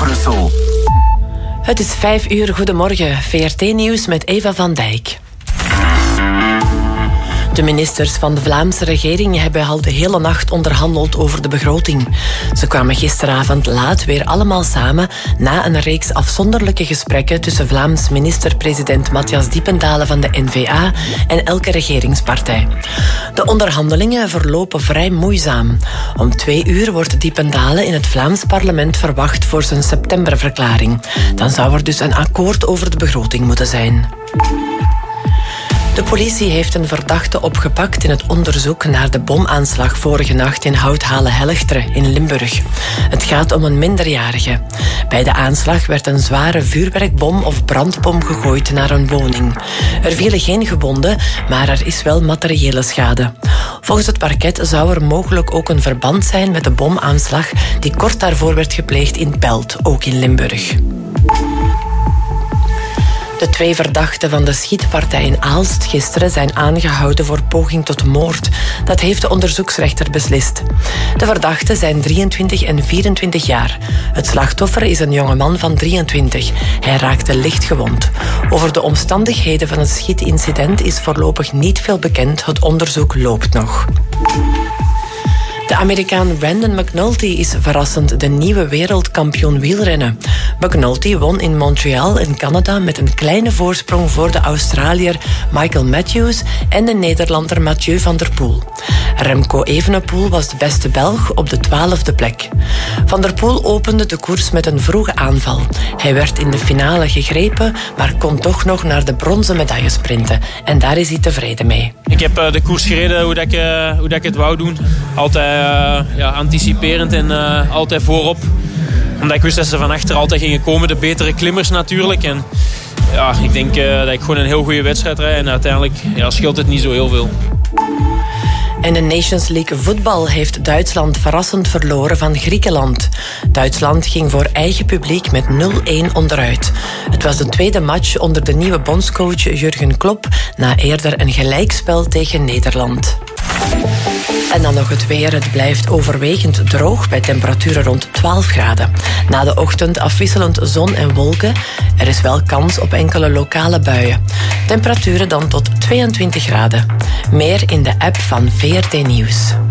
Brussel. Het is 5:00. Goedemorgen. VRT-nieuws met Eva van Dijk. De ministers van de Vlaamse regering hebben al de hele nacht onderhandeld over de begroting. Ze kwamen gisteravond laat weer allemaal samen na een reeks afzonderlijke gesprekken tussen Vlaams minister-president Matthias Diependalen van de N-VA en elke regeringspartij. De onderhandelingen verlopen vrij moeizaam. Om 2:00 wordt Diependalen in het Vlaams parlement verwacht voor zijn septemberverklaring. Dan zou er dus een akkoord over de begroting moeten zijn. De politie heeft een verdachte opgepakt in het onderzoek naar de bomaanslag vorige nacht in Houthalen-Helchteren in Limburg. Het gaat om een minderjarige. Bij de aanslag werd een zware vuurwerkbom of brandbom gegooid naar een woning. Er vielen geen gewonden, maar er is wel materiële schade. Volgens het parket zou er mogelijk ook een verband zijn met de bomaanslag die kort daarvoor werd gepleegd in Pelt, ook in Limburg. De 2 verdachten van de schietpartij in Aalst gisteren zijn aangehouden voor poging tot moord. Dat heeft de onderzoeksrechter beslist. De verdachten zijn 23 en 24 jaar. Het slachtoffer is een jongeman van 23. Hij raakte licht gewond. Over de omstandigheden van het schietincident is voorlopig niet veel bekend. Het onderzoek loopt nog. De Amerikaan Brandon McNulty is verrassend de nieuwe wereldkampioen wielrennen. McNulty won in Montreal in Canada met een kleine voorsprong voor de Australiër Michael Matthews en de Nederlander Mathieu van der Poel. Remco Evenepoel was de beste Belg op de 12e plek. Van der Poel opende de koers met een vroege aanval. Hij werd in de finale gegrepen, maar kon toch nog naar de bronzen medaille sprinten. En daar is hij tevreden mee. Ik heb de koers gereden hoe ik het wou doen. Altijd anticiperend en altijd voorop. Omdat ik wist dat ze van achter altijd gingen komen. De betere klimmers natuurlijk. En ja, ik denk dat ik gewoon een heel goede wedstrijd rijd. En uiteindelijk scheelt het niet zo heel veel. En de Nations League voetbal heeft Duitsland verrassend verloren van Griekenland. Duitsland ging voor eigen publiek met 0-1 onderuit. Het was de tweede match onder de nieuwe bondscoach Jurgen Klopp na eerder een gelijkspel tegen Nederland. En dan nog het weer. Het blijft overwegend droog bij temperaturen rond 12 graden. Na de ochtend afwisselend zon en wolken. Er is wel kans op enkele lokale buien. Temperaturen dan tot 22 graden. Meer in de app van VRT Nieuws.